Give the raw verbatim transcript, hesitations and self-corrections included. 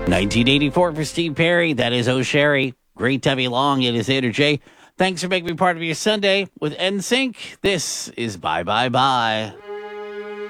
nineteen eighty-four for Steve Perry. That is Oh Sherry. Great to have you along. It is Andrew J. Thanks for making me part of your Sunday with N Sync. This is Bye Bye Bye.